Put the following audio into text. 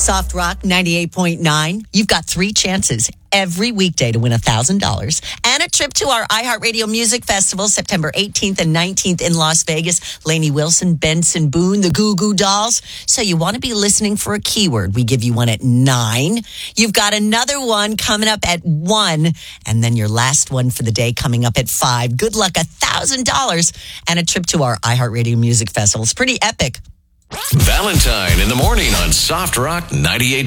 Soft Rock 98.9. You've got 3 chances every weekday to win $1,000 and a trip to our iHeartRadio Music Festival, September 18th and 19th in Las Vegas. Lainey Wilson, Benson Boone, the Goo Goo Dolls. So you want to be listening for a keyword. We give you one at 9. You've got another one coming up at 1. And then your last one for the day coming up at 5. Good luck, $1,000 and a trip to our iHeartRadio Music Festival. It's pretty epic. Valentine in the morning on Soft Rock 98.